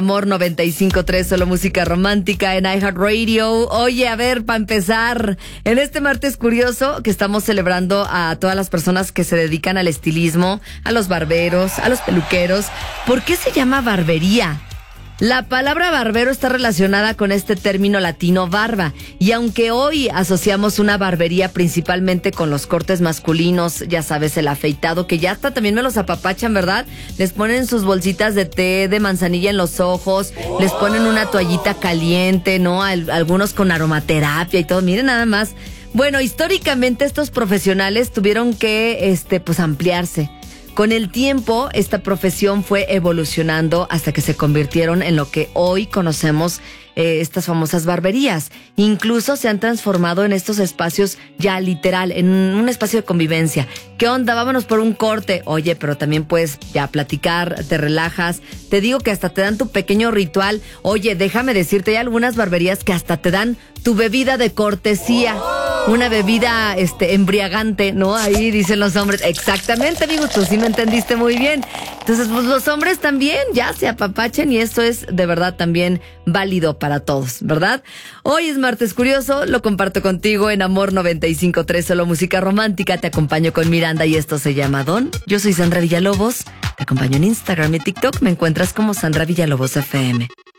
Amor 95.3, solo música romántica en iHeartRadio. Oye, a ver, para empezar, en este martes curioso que estamos celebrando a todas las personas que se dedican al estilismo, a los barberos, a los peluqueros. ¿Por qué se llama barbería? La palabra barbero está relacionada con este término latino barba, y aunque hoy asociamos una barbería principalmente con los cortes masculinos, ya sabes, el afeitado, que ya hasta también me los apapachan, ¿verdad? Les ponen sus bolsitas de té de manzanilla en los ojos, les ponen una toallita caliente, ¿no? Algunos con aromaterapia y todo, miren nada más. Bueno, históricamente estos profesionales tuvieron que, pues ampliarse. Con el tiempo, esta profesión fue evolucionando hasta que se convirtieron en lo que hoy conocemos, estas famosas barberías. Incluso se han transformado en estos espacios ya literal, en un espacio de convivencia. ¿Qué onda? Vámonos por un corte. Oye, pero también puedes ya platicar, te relajas. Te digo que hasta te dan tu pequeño ritual. Oye, déjame decirte, hay algunas barberías que hasta te dan tu bebida de cortesía. Una bebida embriagante, ¿no? Ahí dicen los hombres. Exactamente, amigos, tú sí me entendiste muy bien. Entonces, pues los hombres también ya se apapachen, y esto es de verdad también válido para todos, ¿verdad? Hoy es martes curioso, lo comparto contigo en Amor 95.3, solo música romántica. Te acompaño con Miranda y esto se llama Don. Yo soy Sandra Villalobos, te acompaño en Instagram y TikTok, me encuentras como Sandra Villalobos FM.